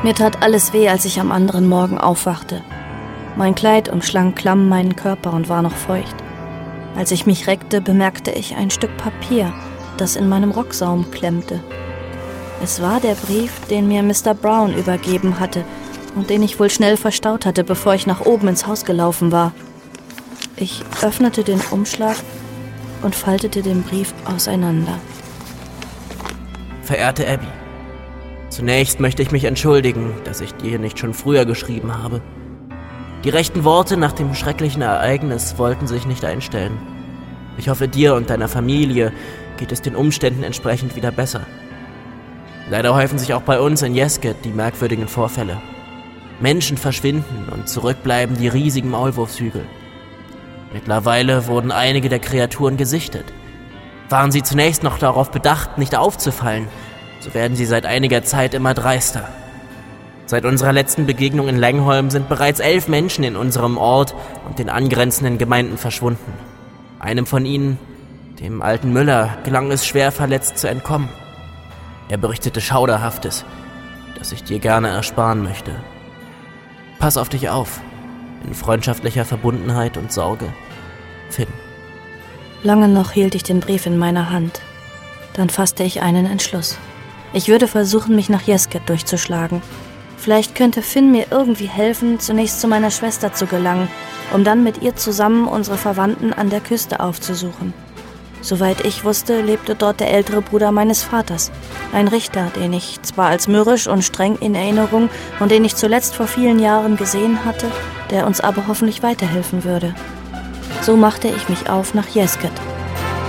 Mir tat alles weh, als ich am anderen Morgen aufwachte. Mein Kleid umschlang klamm meinen Körper und war noch feucht. Als ich mich reckte, bemerkte ich ein Stück Papier, das in meinem Rocksaum klemmte. Es war der Brief, den mir Mr. Brown übergeben hatte und den ich wohl schnell verstaut hatte, bevor ich nach oben ins Haus gelaufen war. Ich öffnete den Umschlag und faltete den Brief auseinander. Verehrte Abby, zunächst möchte ich mich entschuldigen, dass ich dir nicht schon früher geschrieben habe. Die rechten Worte nach dem schrecklichen Ereignis wollten sich nicht einstellen. Ich hoffe, dir und deiner Familie geht es den Umständen entsprechend wieder besser. Leider häufen sich auch bei uns in Yescott die merkwürdigen Vorfälle. Menschen verschwinden und zurückbleiben die riesigen Maulwurfshügel. Mittlerweile wurden einige der Kreaturen gesichtet. Waren sie zunächst noch darauf bedacht, nicht aufzufallen, so werden sie seit einiger Zeit immer dreister. Seit unserer letzten Begegnung in Langholm sind bereits 11 Menschen in unserem Ort und den angrenzenden Gemeinden verschwunden. Einem von ihnen, dem alten Müller, gelang es schwer verletzt zu entkommen. Er berichtete Schauderhaftes, das ich dir gerne ersparen möchte. Pass auf dich auf, in freundschaftlicher Verbundenheit und Sorge, Finn. Lange noch hielt ich den Brief in meiner Hand. Dann fasste ich einen Entschluss. Ich würde versuchen, mich nach Yescott durchzuschlagen. Vielleicht könnte Finn mir irgendwie helfen, zunächst zu meiner Schwester zu gelangen, um dann mit ihr zusammen unsere Verwandten an der Küste aufzusuchen. Soweit ich wusste, lebte dort der ältere Bruder meines Vaters, ein Richter, den ich zwar als mürrisch und streng in Erinnerung und den ich zuletzt vor vielen Jahren gesehen hatte, der uns aber hoffentlich weiterhelfen würde. So machte ich mich auf nach Yescott.